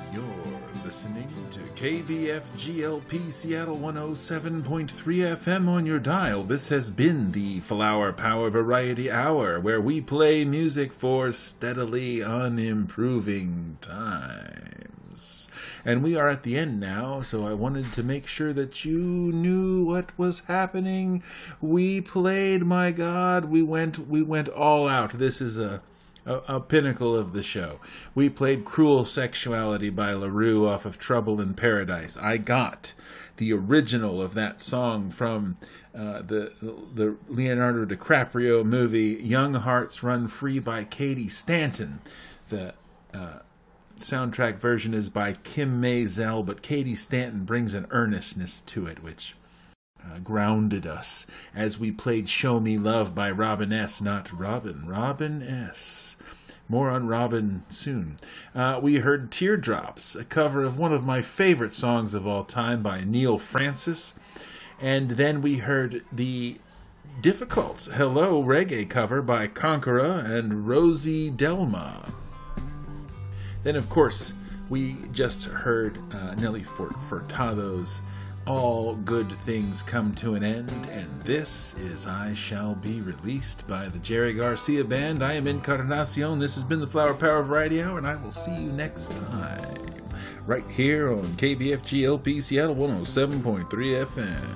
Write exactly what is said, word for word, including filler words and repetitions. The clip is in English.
You're listening to K B F G L P Seattle one oh seven point three F M on your dial. This has been the Flower Power Variety Hour, where we play music for steadily unimproving times. And we are at the end now, so I wanted to make sure that you knew what was happening. We played, my God, we went we went all out. This is a A, a pinnacle of the show. We played Cruel Sexuality by LaRue off of Trouble in Paradise. I got the original of that song from uh, the, the Leonardo DiCaprio movie Young Hearts Run Free by Katie Stanton. The uh, soundtrack version is by Kim Mazel, but Katie Stanton brings an earnestness to it, which Uh, grounded us as we played Show Me Love by Robin S. Not Robin, Robin S. More on Robin soon. Uh, we heard Teardrops, a cover of one of my favorite songs of all time by Neil Francis. And then we heard the Difficults, Hello Reggae cover by Conqueror and Rosie Delma. Then, of course, we just heard uh, Nelly Furtado's All Good Things Come to an End, and this is I Shall Be Released by the Jerry Garcia Band. I am Encarnacion. This has been the Flower Power Variety Hour, and I will see you next time, right here on K B F G L P Seattle one oh seven point three F M.